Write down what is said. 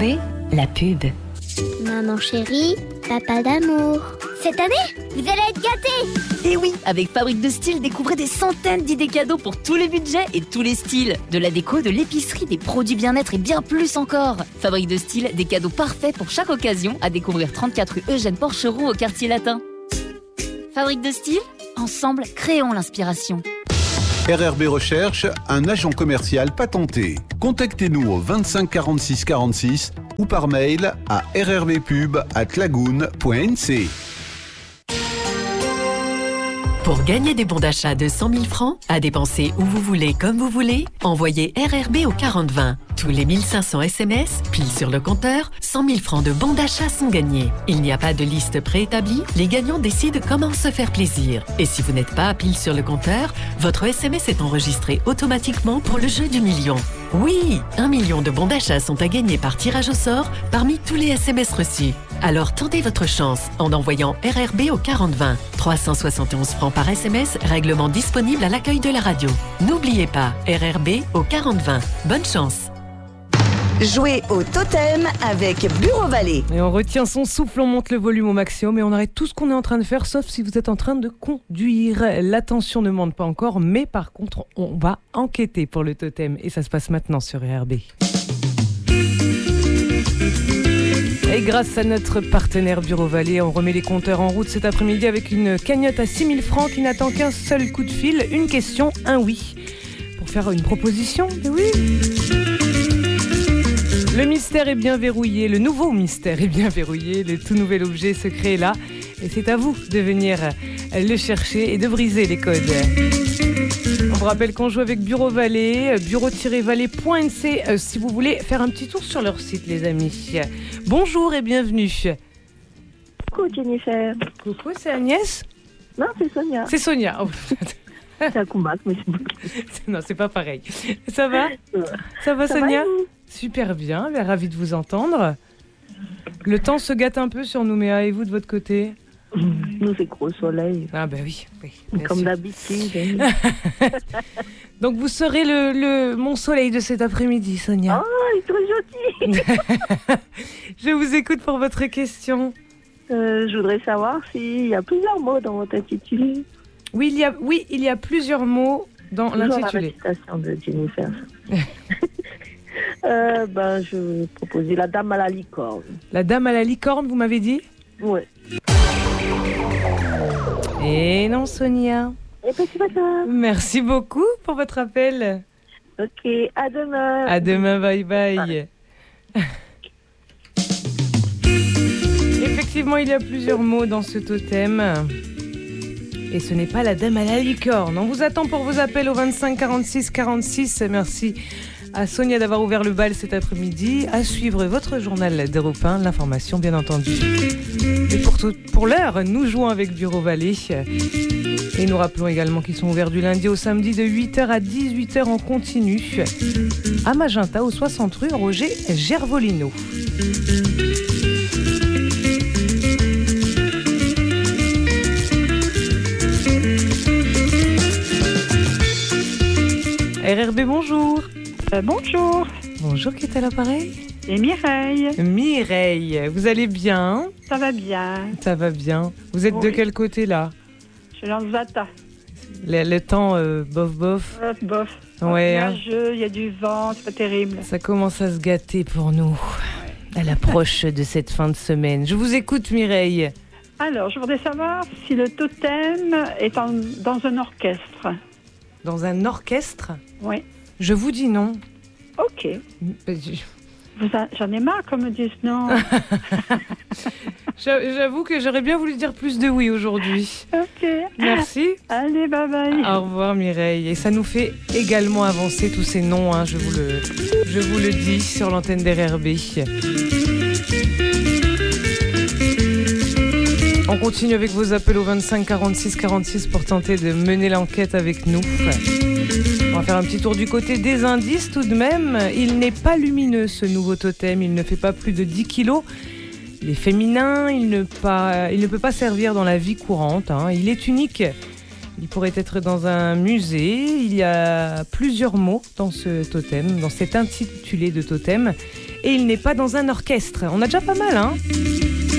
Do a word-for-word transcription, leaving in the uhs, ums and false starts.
B, la pub. Maman chérie, papa d'amour. Cette année, vous allez être gâtés. Et oui, avec Fabrique de Style, découvrez des centaines d'idées cadeaux pour tous les budgets et tous les styles. De la déco, de l'épicerie, des produits bien-être et bien plus encore. Fabrique de Style, des cadeaux parfaits pour chaque occasion, à découvrir trente-quatre rue Eugène Porcheron au quartier latin. Fabrique de Style, ensemble, créons l'inspiration. R R B Recherche, un agent commercial patenté. Contactez-nous au vingt-cinq quarante-six quarante-six ou par mail à r r b pub arobase lagoon point n c. Pour gagner des bons d'achat de cent mille francs, à dépenser où vous voulez, comme vous voulez, envoyez R R B au quarante vingt. Tous les mille cinq cents S M S, pile sur le compteur, cent mille francs de bons d'achat sont gagnés. Il n'y a pas de liste préétablie, les gagnants décident comment se faire plaisir. Et si vous n'êtes pas à pile sur le compteur, votre S M S est enregistré automatiquement pour le jeu du million. Oui, un million de bons d'achat sont à gagner par tirage au sort parmi tous les S M S reçus. Alors tentez votre chance en envoyant R R B au quarante vingt. trois cent soixante et onze francs par S M S, règlement disponible à l'accueil de la radio. N'oubliez pas, R R B au quarante vingt. Bonne chance. Jouez au totem avec Bureau Vallée. Et on retient son souffle, on monte le volume au maximum et on arrête tout ce qu'on est en train de faire, sauf si vous êtes en train de conduire. L'attention ne monte pas encore, mais par contre, on va enquêter pour le totem. Et ça se passe maintenant sur R R B. Et grâce à notre partenaire Bureau Vallée, on remet les compteurs en route cet après-midi avec une cagnotte à six mille francs qui n'attend qu'un seul coup de fil. Une question, un oui. Pour faire une proposition, oui. Le mystère est bien verrouillé, le nouveau mystère est bien verrouillé, le tout nouvel objet secret est là. Et c'est à vous de venir le chercher et de briser les codes. On vous rappelle qu'on joue avec Bureau Vallée, bureau tiret vallée point n c euh, si vous voulez faire un petit tour sur leur site, les amis. Bonjour et bienvenue. Coucou Jennifer. Coucou, c'est Agnès ? Non, c'est Sonia. C'est Sonia. Oh. C'est un combat, mais c'est... Non, c'est pas pareil. Ça va ? Ça va, Ça Sonia ? va, Super bien, bien ravi de vous entendre. Le temps se gâte un peu sur Nouméa et vous de votre côté ? Nous, c'est gros soleil. Ah ben oui, oui. Comme sûr. D'habitude. Donc vous serez le, le mon soleil de cet après-midi, Sonia. Oh, il est trop gentil. Je vous écoute pour votre question. Euh, je voudrais savoir s'il y a plusieurs mots dans votre intitulé. Oui, il y a, oui, il y a plusieurs mots dans Toujours l'intitulé. La récitation de Jennifer. euh, ben, je vais proposer la dame à la licorne. La dame à la licorne, vous m'avez dit ? Oui. Et non, Sonia. Et ben, c'est pas ça. Merci beaucoup pour votre appel. Ok, à demain. À demain, bye bye. Effectivement, il y a plusieurs mots dans ce totem. Et ce n'est pas la dame à la licorne. On vous attend pour vos appels au vingt-cinq quarante-six quarante-six. Merci à Sonia d'avoir ouvert le bal cet après-midi. À suivre votre journal d'Europe un, l'information bien entendu. Et pour, tout, pour l'heure, nous jouons avec Bureau Vallée. Et nous rappelons également qu'ils sont ouverts du lundi au samedi de huit heures à dix-huit heures en continu. À Magenta, au soixante rue Roger Gervolino. R R B, bonjour. Euh, bonjour. Bonjour, qui est à l'appareil ? C'est Mireille. Mireille, vous allez bien ? Ça va bien. Ça va bien. Vous êtes oui. de quel côté là ? Je suis dans le Zata. Le, le temps, euh, bof bof. Bof bof. Ouais. Il hein. y a du vent, c'est pas terrible. Ça commence à se gâter pour nous. Ouais. À l'approche de cette fin de semaine. Je vous écoute, Mireille. Alors, je voudrais savoir si le totem est en, dans un orchestre. Dans un orchestre ? Oui. Je vous dis non. Ok. Vous a... J'en ai marre qu'on me dise non. J'avoue que j'aurais bien voulu dire plus de oui aujourd'hui. Ok. Merci. Allez, bye bye. Au revoir Mireille. Et ça nous fait également avancer tous ces noms, hein, je, vous le, je vous le dis sur l'antenne d'R R B. On continue avec vos appels au vingt-cinq quarante-six quarante-six pour tenter de mener l'enquête avec nous. On va faire un petit tour du côté des indices tout de même. Il n'est pas lumineux ce nouveau totem, il ne fait pas plus de dix kilos. Il est féminin, il ne, pas, il ne peut pas servir dans la vie courante. Hein. Il est unique, il pourrait être dans un musée. Il y a plusieurs mots dans ce totem, dans cet intitulé de totem. et il n'est pas dans un orchestre. On a déjà pas mal, hein?